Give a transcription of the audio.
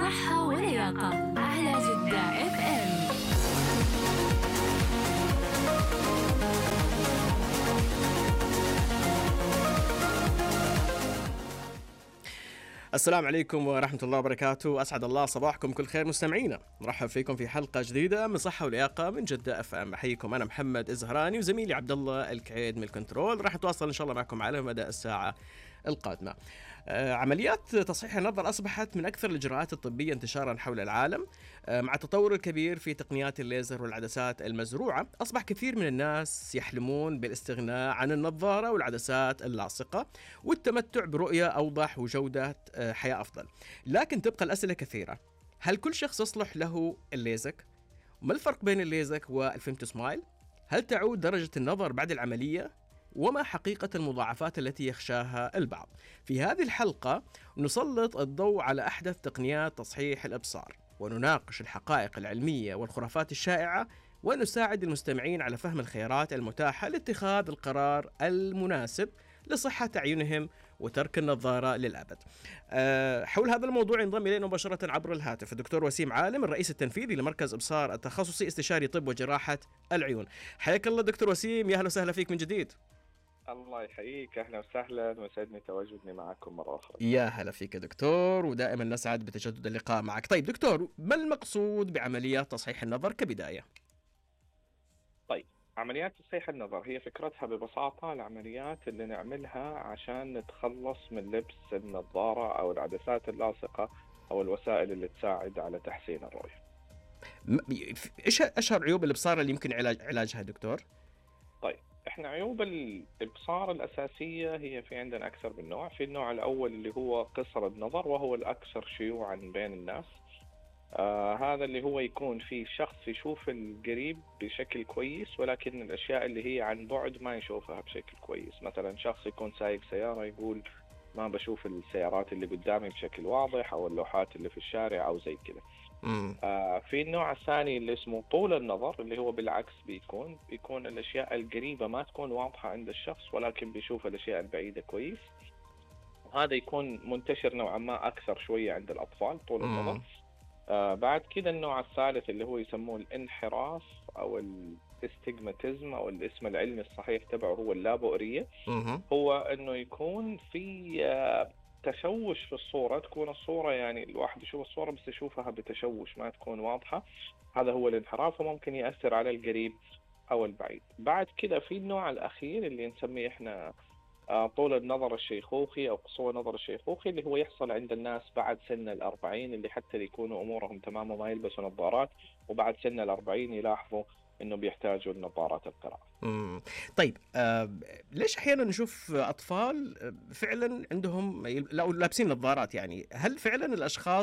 صحة ولياقة على جدة اف ام. السلام عليكم ورحمة الله وبركاته. أسعد الله صباحكم كل خير مستمعينا. مرحب فيكم في حلقة جديدة من صحة ولياقة من جدة اف ام. أحييكم أنا محمد الزهراني وزميلي عبد الله الكعيد من الكنترول. راح نتواصل إن شاء الله معكم على مدى الساعة القادمة. عمليات تصحيح النظر أصبحت من أكثر الإجراءات الطبية انتشارا حول العالم. مع التطور الكبير في تقنيات الليزر والعدسات المزروعة، أصبح كثير من الناس يحلمون بالاستغناء عن النظارة والعدسات اللاصقة والتمتع برؤية أوضح وجودة حياة أفضل. لكن تبقى الأسئلة كثيرة. هل كل شخص يصلح له الليزك؟ ما الفرق بين الليزك والفيمتو سمايل؟ هل تعود درجة النظر بعد العملية؟ وما حقيقة المضاعفات التي يخشاها البعض؟ في هذه الحلقة نسلط الضوء على أحدث تقنيات تصحيح الإبصار، ونناقش الحقائق العلمية والخرافات الشائعة، ونساعد المستمعين على فهم الخيارات المتاحة لاتخاذ القرار المناسب لصحة أعينهم وترك النظارة للأبد. حول هذا الموضوع ينضم إلينا مباشرة عبر الهاتف الدكتور وسيم عالم، الرئيس التنفيذي لمركز إبصار التخصصي استشاري طب وجراحة العيون. حياك الله دكتور وسيم، يا أهلا وسهلا فيك من جديد. الله يحييك، أهلا وسهلا، وسعدني تواجدني معكم مرة أخرى. يا هلا فيك يا دكتور، ودائما نسعد بتجدد اللقاء معك. طيب دكتور، ما المقصود بعمليات تصحيح النظر كبداية؟ طيب، عمليات تصحيح النظر هي فكرتها ببساطة العمليات اللي نعملها عشان نتخلص من لبس النظارة أو العدسات اللاصقة أو الوسائل اللي تساعد على تحسين الرؤية. إيش أشهر عيوب الإبصار اللي يمكن علاجها دكتور؟ طيب، احنا عيوب الابصار الاساسيه هي في عندنا اكثر من نوع. في النوع الاول اللي هو قصر النظر، وهو الاكثر شيوعا بين الناس. هذا اللي هو يكون في شخص يشوف القريب بشكل كويس، ولكن الاشياء اللي هي عن بعد ما يشوفها بشكل كويس. مثلا شخص يكون سايق سياره يقول ما بشوف السيارات اللي قدامي بشكل واضح، او اللوحات اللي في الشارع او زي كده. في النوع الثاني اللي اسمه طول النظر، اللي هو بالعكس بيكون الأشياء القريبة ما تكون واضحة عند الشخص، ولكن بيشوف الأشياء البعيدة كويس. وهذا يكون منتشر نوعا ما أكثر شوية عند الأطفال، طول النظر. بعد كده النوع الثالث اللي هو يسموه الانحراف أو الاستجماتيزم، أو الاسم العلمي الصحيح تبعه هو اللابؤرية. هو أنه يكون في تشوش في الصورة، تكون الصورة يعني الواحد يشوف الصورة بس يشوفها بتشوش، ما تكون واضحة. هذا هو الانحراف، وممكن يأثر على القريب أو البعيد. بعد كده في النوع الأخير اللي نسميه إحنا طول النظر الشيخوخي أو قصور النظر الشيخوخي، اللي هو يحصل عند الناس بعد سن 40، اللي حتى يكونوا أمورهم تمام وما يلبسوا نظارات، وبعد سن 40 يلاحظوا إنه بيحتاجوا النظارات القراءة. طيب، ليش أحيانا نشوف أطفال فعلا عندهم لابسين نظارات؟ يعني هل فعلا الأشخاص